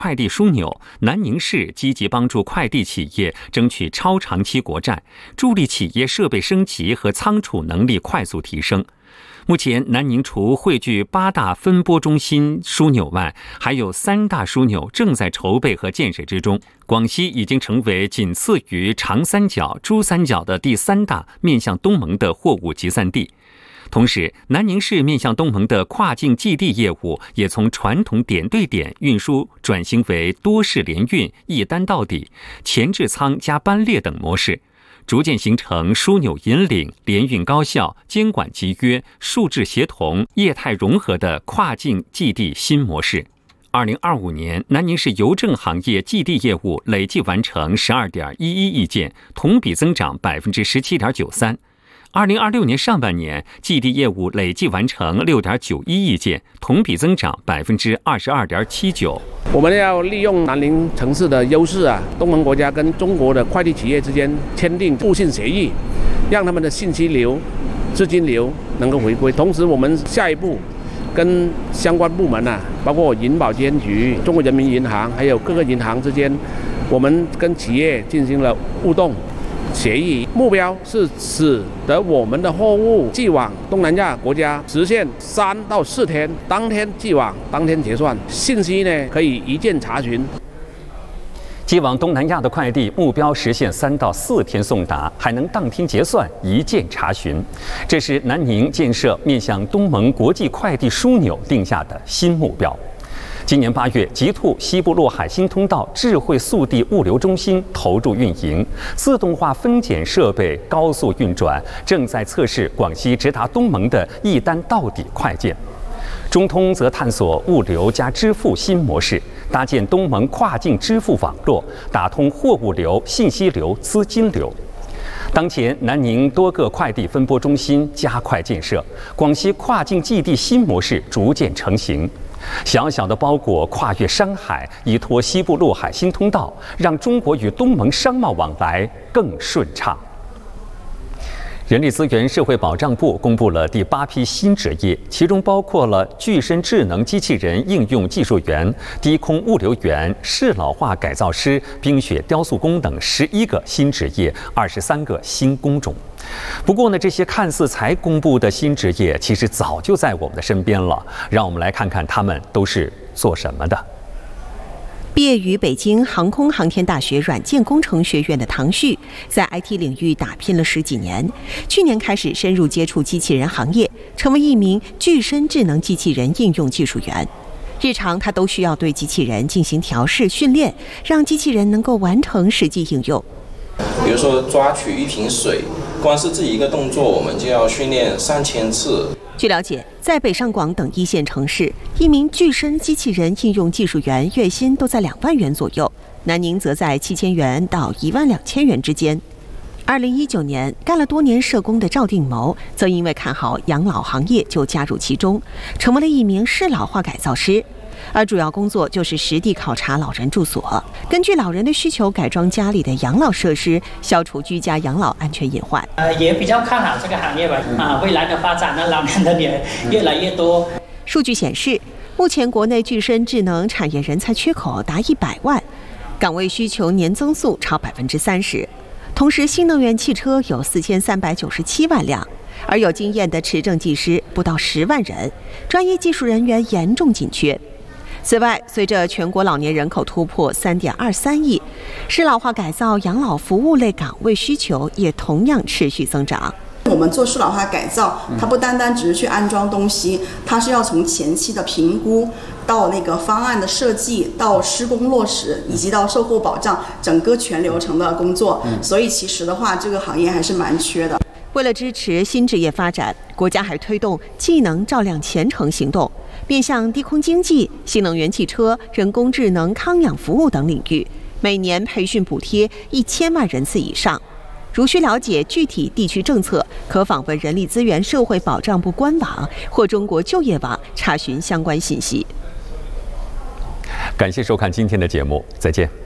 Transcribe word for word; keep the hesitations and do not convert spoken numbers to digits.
快递枢纽，南宁市积极帮助快递企业争取超长期国债，助力企业设备升级和仓储能力快速提升。目前，南宁除汇聚八大分拨中心枢纽外，还有三大枢纽正在筹备和建设之中。广西已经成为仅次于长三角、珠三角的第三大面向东盟的货物集散地。同时，南宁市面向东盟的跨境寄递业务也从传统点对点运输转型为多式联运、一单到底、前置仓加班列等模式，逐渐形成枢纽引领、联运高效、监管集约、数质协同、业态融合的跨境寄递新模式。二零二五年，南宁市邮政行业寄递业务累计完成十二点一一亿件，同比增长百分之十七点九三。二零二六年上半年，寄递业务累计完成六点九一亿件，同比增长百分之二十二点七九。 我们要利用南宁城市的优势啊，东盟国家跟中国的快递企业之间签订互信协议，让他们的信息流、资金流能够回归。同时，我们下一步跟相关部门啊，包括银保监局、中国人民银行，还有各个银行之间，我们跟企业进行了互动协议，目标是使得我们的货物寄往东南亚国家实现三到四天，当天寄往，当天结算，信息呢可以一键查询。 寄往东南亚的快递目标实现三到四天送达，还能当天结算，一键查询。这是南宁建设面向东盟国际快递枢纽定下的新目标。今年八月，极兔西部陆海新通道智慧速递物流中心投入运营，自动化分拣设备高速运转，正在测试广西直达东盟的一单到底快件。中通则探索物流加支付新模式，搭建东盟跨境支付网络，打通货物流、信息流、资金流。当前，南宁多个快递分拨中心加快建设，广西跨境寄递新模式逐渐成型。小小的包裹跨越山海，依托西部陆海新通道，让中国与东盟商贸往来更顺畅。人力资源社会保障部公布了第八批新职业，其中包括了具身智能机器人应用技术员、低空物流员、适老化改造师、冰雪雕塑工等十一个新职业，二十三个新工种。不过呢，这些看似才公布的新职业，其实早就在我们的身边了。让我们来看看他们都是做什么的。 毕业于北京航空航天大学软件工程学院的唐旭，在 I T 领域打拼了十几年，去年开始深入接触机器人行业，成为一名具身智能机器人应用技术员。日常他都需要对机器人进行调试训练，让机器人能够完成实际应用。 比如说抓取一瓶水，光是这一个动作，我们就要训练上千次。 据了解，在北上广等一线城市，一名具身机器人应用技术员月薪都在两万元左右，南宁则在七千元到一万两千元之间。二零一九年，干了多年社工的赵定谋，则因为看好养老行业，就加入其中，成为了一名适老化改造师。而主要工作就是实地考察老人住所，根据老人的需求改装家里的养老设施，消除居家养老安全隐患。 呃，也比较看好这个行业吧。啊，未来的发展呢，老年人也越来越多。 数据显示，目前国内具身智能产业人才缺口达一百万，岗位需求年增速超百分之三十。同时，新能源汽车有四千三百九十七万辆。而有经验的持证技师不到十万人，专业技术人员严重紧缺。此外，随着全国老年人口突破三点二三亿，适老化改造养老服务类岗位需求也同样持续增长。 我们做适老化改造，它不单单只是去安装东西，它是要从前期的评估到那个方案的设计，到施工落实，以及到售后保障，整个全流程的工作。所以其实的话，这个行业还是蛮缺的。 为了支持新职业发展，国家还推动技能照亮前程行动，面向低空经济、新能源汽车、人工智能、康养服务等领域，每年培训补贴一千万人次以上。如需了解具体地区政策，可访问人力资源社会保障部官网或中国就业网查询相关信息。 感谢收看今天的节目，再见。